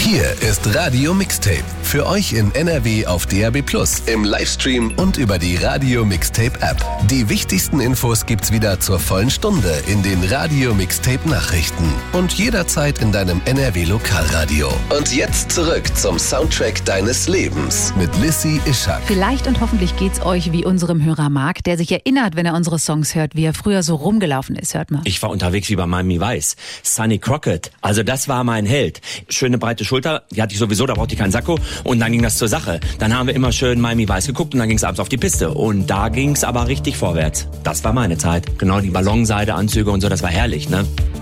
Hier ist Radio Mixtape. Für euch in NRW auf DAB+, im Livestream und über die Radio Mixtape App. Die wichtigsten Infos gibt's wieder zur vollen Stunde in den Radio Mixtape Nachrichten und jederzeit in deinem NRW Lokalradio. Und jetzt zurück zum Soundtrack deines Lebens mit Lissy Ischak. Vielleicht und hoffentlich geht's euch wie unserem Hörer Marc, der sich erinnert, wenn er unsere Songs hört, wie er früher so rumgelaufen ist. Hört mal. Ich war unterwegs wie bei Miami Vice. Sonny Crockett, also das war mein Held. Schöne breite Schulter, die hatte ich sowieso, da brauchte ich keinen Sakko. Und dann ging das zur Sache. Dann haben wir immer schön Miami Vice geguckt und dann ging es abends auf die Piste. Und da ging es aber richtig vorwärts. Das war meine Zeit. Genau, die Ballonseideanzüge und so, das war herrlich, ne?